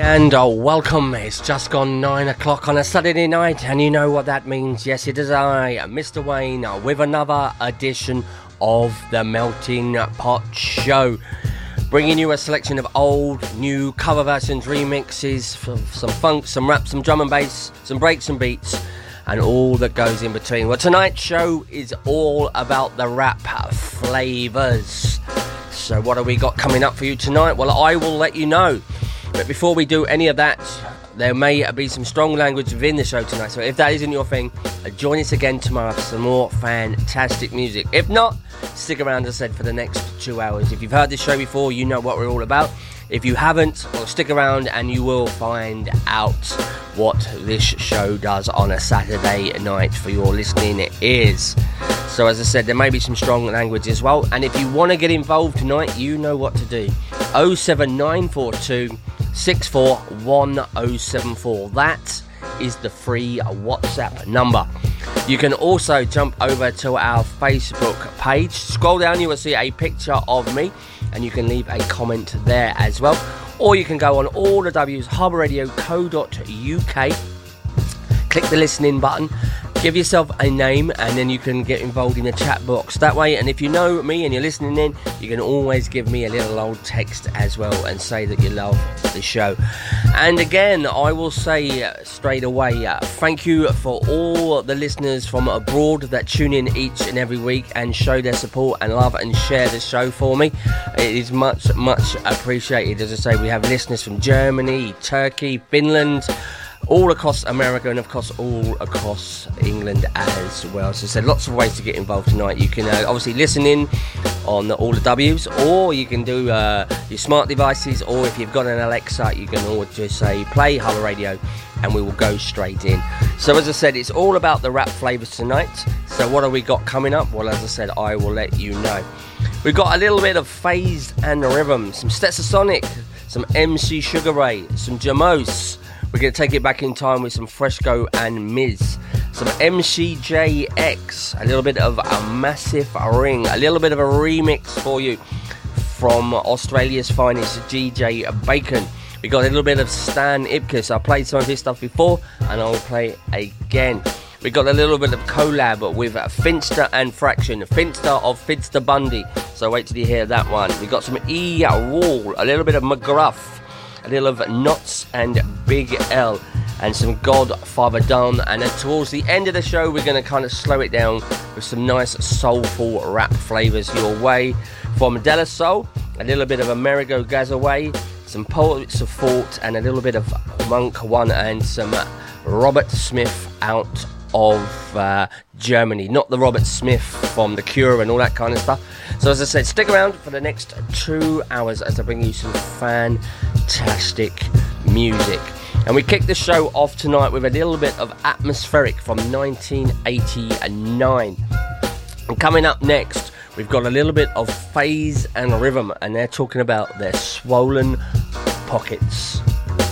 And welcome, it's just gone 9 o'clock on a Saturday night, and you know what that means. Yes, it is I, Mr. Wayne, with another edition of the Melting Pot Show, bringing you a selection of old, new cover versions, remixes, some funk, some rap, some drum and bass, some breaks and beats, and all that goes in between. Well, tonight's show is all about the rap flavours. So what have we got coming up for you tonight? Well, I will let you know. But before we do any of that, there may be some strong language within the show tonight. So if that isn't your thing, join us again tomorrow for some more fantastic music. If not, stick around, as I said, for the next 2 hours. If you've heard this show before, you know what we're all about. If you haven't, well, stick around and you will find out what this show does on a Saturday night for your listening ears. So as I said, there may be some strong language as well. And if you want to get involved tonight, you know what to do. 07942 641074. That is the free WhatsApp number. You can also jump over to our Facebook page. Scroll down, you will see a picture of me, and you can leave a comment there as well. Or you can go on all the W's, harbourradio.co.uk, click the listening button, give yourself a name, and then you can get involved in the chat box that way. And if you know me and you're listening in, you can always give me a little old text as well and say that you love the show. And again, I will say straight away, thank you for all the listeners from abroad that tune in each and every week and show their support and love and share the show for me. It is much appreciated. As I say, we have listeners from Germany, Turkey, Finland, all across America, and of course all across England as well. So I said, lots of ways to get involved tonight. You can obviously listen in on all the W's, or you can do your smart devices, or if you've got an Alexa, you can always just say play Harbour Radio and we will go straight in. So as I said, it's all about the rap flavours tonight. So what have we got coming up? Well, as I said, I will let you know. We've got a little bit of Phase and Rhythm, some Stetsasonic, some MC Sugar Ray, some Jamos. We're going to take it back in time with some Fresco and Miz, some MCJX, a little bit of a Massive Ring, a little bit of a remix for you from Australia's finest DJ Bacon. We got a little bit of Stan Ipkiss. I played some of his stuff before and I'll play again. We got a little bit of collab with Finster and Fraction, Finster of Finster Bundy. So wait till you hear that one. We got some E Wall, a little bit of McGruff, a little of Knots and Big L, and some Godfather Don. And then towards the end of the show, we're going to kind of slow it down with some nice soulful rap flavours your way. From De La Soul, a little bit of Amerigo Gazaway, some Poets of Thought, and a little bit of Monk One, and some Robert Smith out of Germany. Not the Robert Smith from The Cure and all that kind of stuff. So as I said, stick around for the next 2 hours as I bring you some fantastic music. And we kick the show off tonight with a little bit of Atmospheric from 1989. And coming up next, we've got a little bit of Phase and Rhythm, and they're talking about their swollen pockets.